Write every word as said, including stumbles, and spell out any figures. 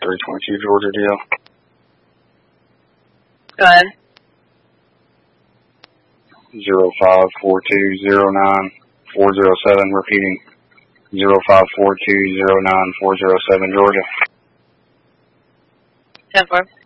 three twenty-two Georgia D L. Go ahead. zero five four two zero nine four zero seven, repeating zero five four two zero nine four zero seven, Georgia. ten four.